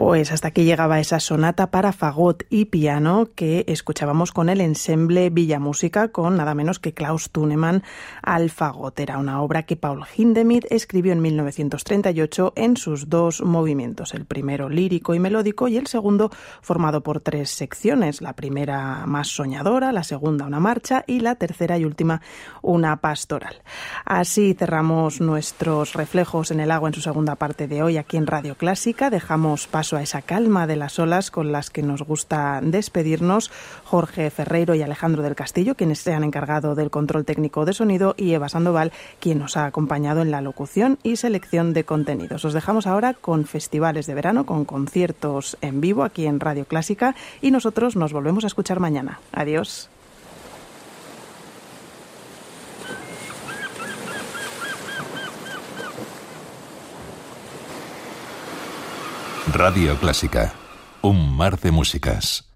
Pues hasta aquí llegaba esa sonata para fagot y piano que escuchábamos con el ensemble Villamúsica, con nada menos que Klaus Thunemann al fagot. Era una obra que Paul Hindemith escribió en 1938 en sus dos movimientos, el primero lírico y melódico y el segundo formado por tres secciones, la primera más soñadora, la segunda una marcha y la tercera y última una pastoral. Así cerramos nuestros reflejos en el agua en su segunda parte de hoy aquí en Radio Clásica. Dejamos paso a esa calma de las olas con las que nos gusta despedirnos. Jorge Ferreiro y Alejandro del Castillo, quienes se han encargado del control técnico de sonido, y Eva Sandoval, quien nos ha acompañado en la locución y selección de contenidos. Os dejamos ahora con festivales de verano, con conciertos en vivo aquí en Radio Clásica, y nosotros nos volvemos a escuchar mañana. Adiós. Radio Clásica, un mar de músicas.